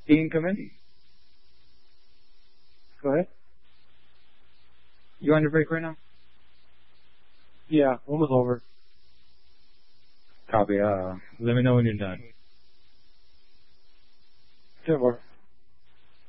Ian, come in. Go ahead. You on your break right now? Yeah, almost over. Copy. Let me know when you're done. Yeah, more.